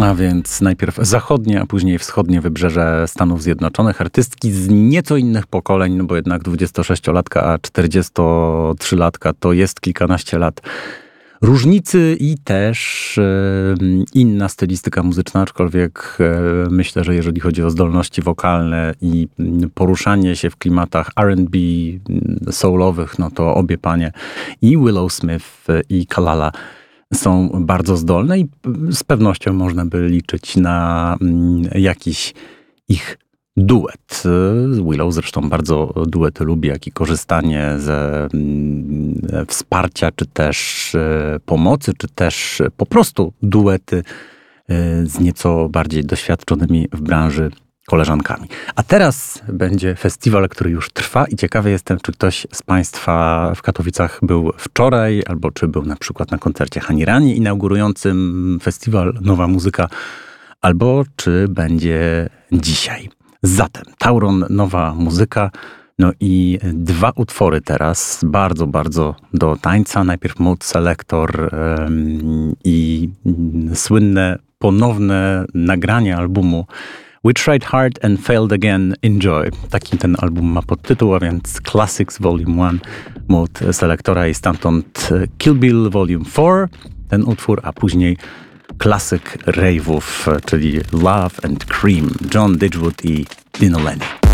A więc najpierw zachodnie, a później wschodnie wybrzeże Stanów Zjednoczonych. Artystki z nieco innych pokoleń, no bo jednak 26-latka, a 43-latka to jest kilkanaście lat różnicy i też inna stylistyka muzyczna, aczkolwiek myślę, że jeżeli chodzi o zdolności wokalne i poruszanie się w klimatach R&B soulowych, no to obie panie i Willow Smith i Kalala są bardzo zdolne i z pewnością można by liczyć na jakiś ich duet. Willow zresztą bardzo duety lubi, jak i korzystanie ze wsparcia, czy też pomocy, czy też po prostu duety z nieco bardziej doświadczonymi w branży koleżankami. A teraz będzie festiwal, który już trwa i ciekawy jestem, czy ktoś z Państwa w Katowicach był wczoraj, albo czy był na przykład na koncercie Hanirani inaugurującym festiwal Nowa Muzyka, albo czy będzie dzisiaj. Zatem Tauron, Nowa Muzyka, no i dwa utwory teraz, bardzo, bardzo do tańca. Najpierw Mood Selector i słynne ponowne nagranie albumu We Tried Hard and Failed Again, Enjoy. Taki ten album ma podtytuł, a więc Classics Volume 1, Mood Selectora i stamtąd Kill Bill Volume 4, ten utwór, a później klasyk rave'ów, czyli Love and Cream, John Didgewood i Dino Lenny.